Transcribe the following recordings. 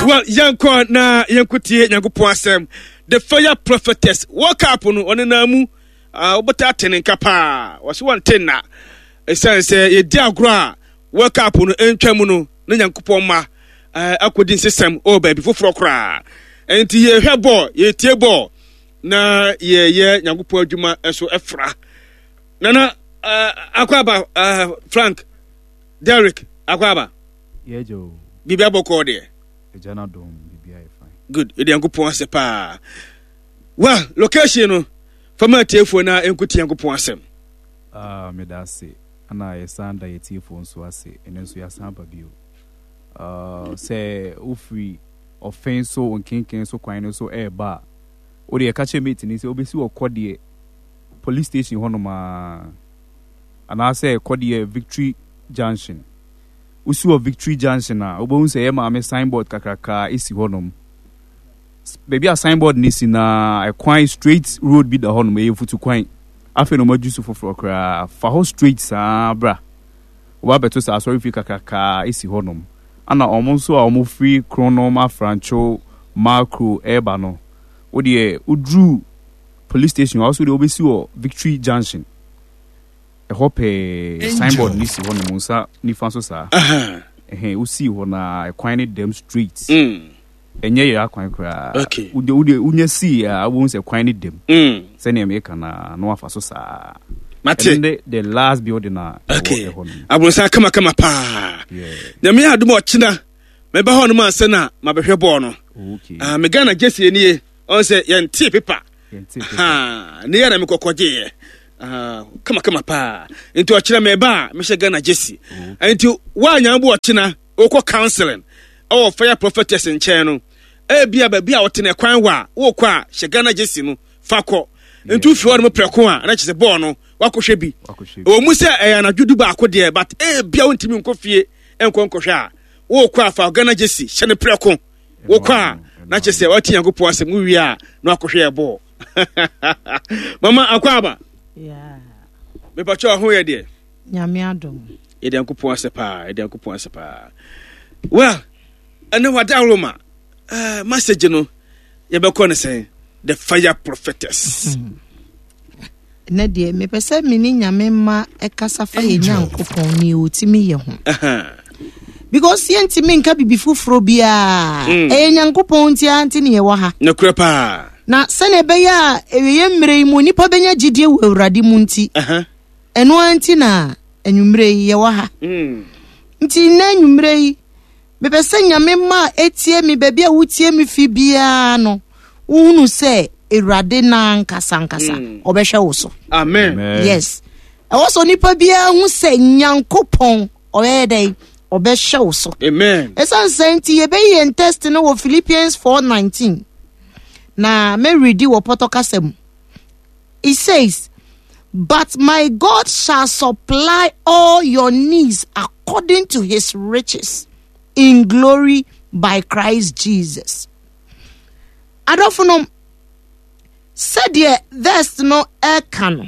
Well, yanko na yankutie nyankopon asem. The fire prophetess. Walk up no one namu. Obota teninka pa. Was one tenna. Esan say ye dia agro. Walk up no entwamu no na nyankopon ma. Akodin system baby foforo kra. Enti ye hwebo, ye tie bo. Na ye nyankopon adwuma eso efra. Nana akwaba Frank Derek akwaba. Yeah, Joe. Bibia boko de. Ejana dom bibia fine. Good. Ede yankopon asepa. Well, location no fama tiefo na enkuti yankopon asem. Me da se. Ana yesanda ye tiefo nso ase. Enenso ya samba bio. Say ofri offense so onkenken so kwan no so ba. O de ka che meet ni se obesi okode police station honoma. Ana say kode Victory Junction. Usu of Victory Junction na obo say e ma me signboard kakraka isi honom. Baby a signboard nisi na a kwan straight road bi da honom e futu kwan. Afi no majusu foforo kra fa ho straight sa bra. Oba beto sa sorry fi kakraka isi honom. Ana omo so a omo free chronoma francho macro eba no. Odi udru police station also de obesi o Victory Junction. A hope signboard nisi hono musa ni fanso sa usi hona a quine dem streets enye ya kwan kra ude unya si a won se quine dem se ne America na no afaso sa mate the last building na abunsa kama pa na me adum ochina me ba hono man se na mabehwe bo no me Ghana Jesse enie on se yente paper ne ya na me kokoje kama pa into ochira me ba me she Ghana Jesse into wanya bo ochina okọ counseling fire prophetess nchen no bia ba bia wotene kwan wa wo kọ a she Ghana Jesse no fakọ into fi won me preko a na chese ball no wakohwe bi o mu se na dwudu ba akode but bia wontimi nkofie enkonkọhwe a wo kọ a fa Ghana Jesse she ne preko wo kọ a na chese wati yankopon asem wi a na wakohwe ball mama akwaba. Yeah. Me pacho ho ye de. Nyame adom. Ye de yankopon asepa. Well, and what Roma message no ye be ko ne say the fire prophetess. Na de me pese me ni nyame ma ekasa fa ye nyankopon ni otimi ye ho. Because ye ntimi nka bibi fufuro bia nyankopon ti anti ne ye wo ha. Na krepa. Na sene be ya eweye mmere mu nipa benya gidie wo awurade mu nti eno anti na enwumre ye wa ha nti na enwumre yi bebese nyame ma etie mi bebia wutie mi fi bia no unu se awurade na nkasa obehwe wo so amen yes e wo so nipa bia hu se nyankopon oyedai obehwe wo so amen esan senti ye be ye test no wo Philippians 4:19 na me ready wo potokasem. It says, but my God shall supply all your needs according to his riches in glory by Christ Jesus. Adofunom said ye there's no ekano.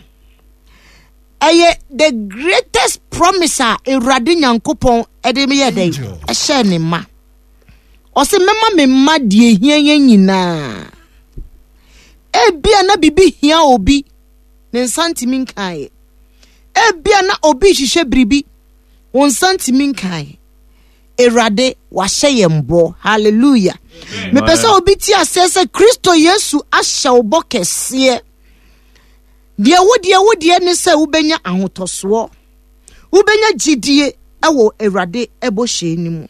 Aye the greatest promiser Awurade Nyankopon edeme ye dey e share ne ma. O se mema me ma die hia nyina. Ebia na bibi hia obi ne santimi nkae. Ebia na obi hihye bribi won santimi nkae. Erade wa hye mbo. Hallelujah. Me pesa obi ti asese Kristo Yesu ahye obo kese. Die wodie ne se ubenya ahotoso. Ubenya gidie ewo Erade ebo hye nimu.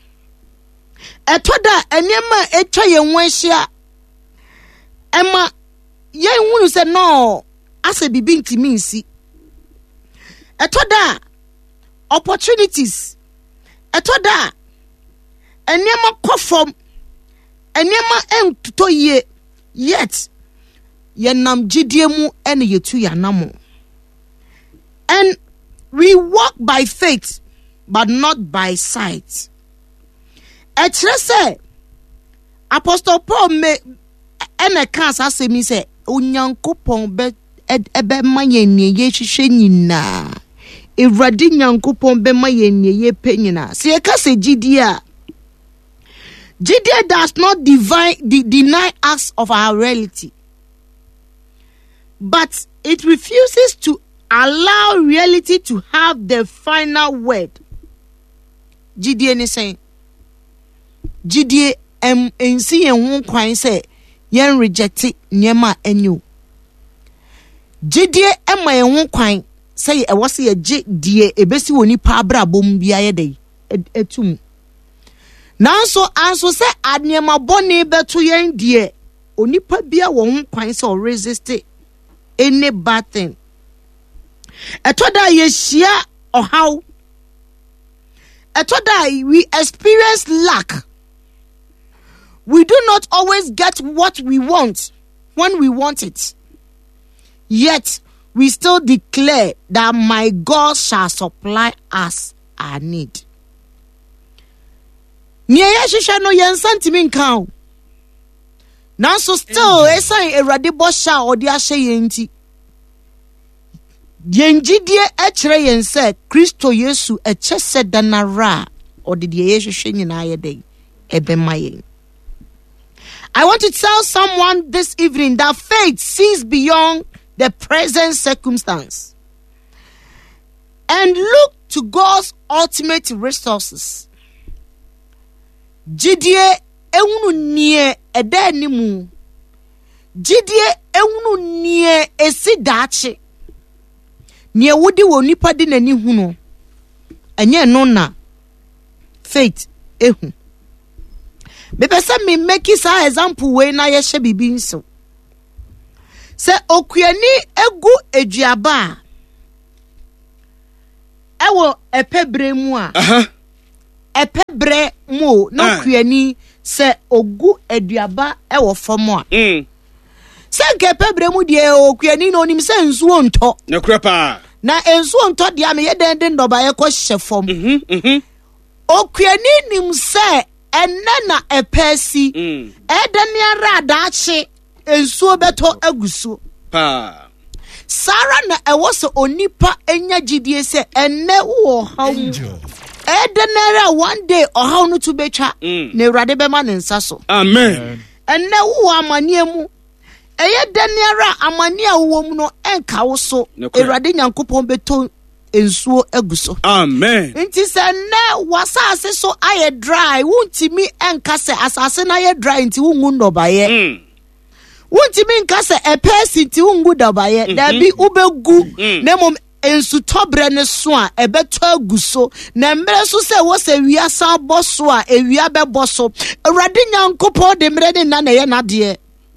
Etoda enema etwa ye nwanhia. Ema ye hunu se no ase bibi ntimi nsi. Etoda opportunities. Etoda enema kofom. Enema entuto ye yet ye nam gidie mu ene yetu ya namo. And we walk by faith but not by sight. Say Apostle Paul me ene kan say me say onyankopon be ebe maye nie ye hwehwe nyina Ewurade nyankopon be maye nie ye pe nyina se ka se gidi a Judea does not deny us of our reality, but it refuses to allow reality to have the final word. Judea is saying, Judea see and won't quite say, yen reject it, nyema enyu. Judea my won't quite say, I was a jidea, a besi woni pabra bom biaye day, etum. Now so say adnyema boni betu yen die, onipa bia won't quite so resist it, any bad thing. Etoda yeshia or how? Etoda we experience lack. We do not always get what we want when we want it. Yet we still declare that my God shall supply us our need. Niye shisha no yansantimi nkan. Now so still esan erade bosha odi ahye yenti. Yenjidie echre yense Kristo Yesu echese danara odi de yehwehwe nyina yedey ebemaye. I want to tell someone this evening that faith sees beyond the present circumstance and look to God's ultimate resources. Jidie ewunu nie eda animu. Jidie ewunu nie esi dachi. Nie wodi wo nipa di nani hunu. Enye no na faith ehu. Bepesa me make sa example we na ye hye bibi nso. Se okuani egu eduaba ewo epebre mu a. Epebre mu no okuani se ogu eduaba ewo fom a. Se nke pebre mu de okuani no nim se nsuo nto. Na krapa. Na ensuo nto de am ye den ndoba ye ko hye fom. Okuani nim se enna epesi edaniara adachi ensuo beto aguso pa Sara na ewose onipa enya gidie se enne wo hawo edanara one day ohaw no to betwa na Ewurade bema ne nsa so. Amen. Enne wo amane mu eye daniara amane a wo mu no enka wo so Ewurade Nyankopon beto ensuo aguso. Amen. Inti se ne wasase so aye dry wuntimi enka se asase na aye dry inti wungu ndobaye. Wuntimi enka se epesi inti wungu dobaye da bi ubegu nemom ensu tobre ne so a ebeto aguso na mbre so se wo se wiasa boso a ewia be boso Ewurade Nyankopon de mre ne na ye na de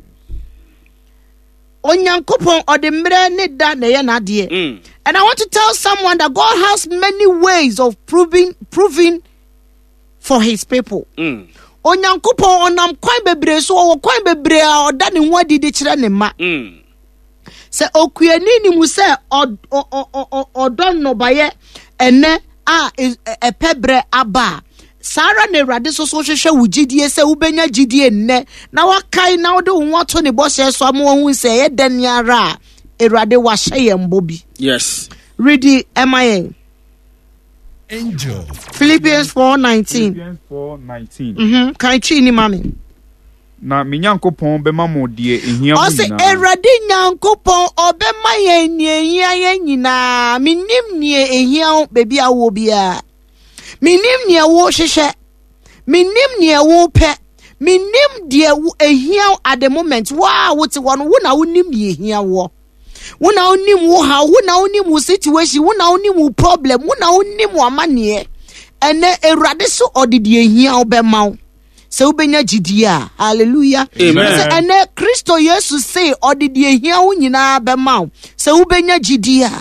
Onyankopon ode mre ne da na ye na de. And I want to tell someone that God has many ways of proving for his people. Onyankopon onam kwan bebre so wo kwan bebre a oda ne ho adidi kire ne ma. Se okuani ni mu se odon no baye ene a epebre aba. Sara ne Ewurade so hwehwe wugidie se ubenya gidie nne na wakai na wode wo ato ne bose so am wo hu se ye daniara Ewurade wa hye mbobi. Yes. Read the MIA. Angel. Philippians 4:19. Philippians 4:19. Kan chi ni mami. Na me Nyankopon bema mo de ehia mo O se Ewurade Nyankopon obema ye ehia ye nyina. Minim ne ehia bebi awo bia. Minim ne wo hwehwe. Minim ne wo pe. Minim de ehia at the moment. Wa wote wono wo na wonim ne ehia wo. Wuna unim wo ha, wuna unim wo situation, wuna unim wo problem, wuna unim wo amane. Ene Ewurade so odidi ehia obema wo. Se ubenya gidia. Hallelujah. Amen. Ene Kristo Yesu say odidi ehia wo nyina bema wo. Se ubenya gidia.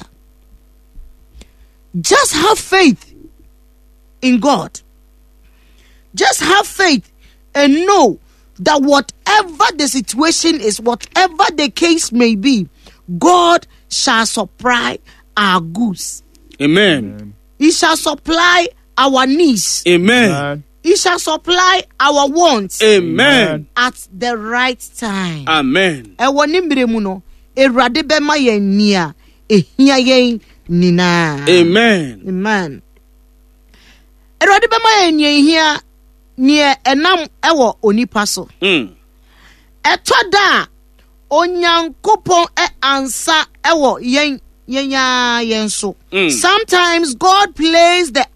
Just have faith in God. Just have faith and know that whatever the situation is, whatever the case may be, God shall supply our goods. Amen. He shall supply our needs. Amen. He shall supply our wants. Amen. At the right time. Amen. Ewo nimbre mu no, Ewurade bema yen nia, ehia yen nina. Amen. Amen. Ewurade bema yen nia ehia near enam ewo onipa so. Etoda onyankopon ansa ewo yen so. Sometimes God plays the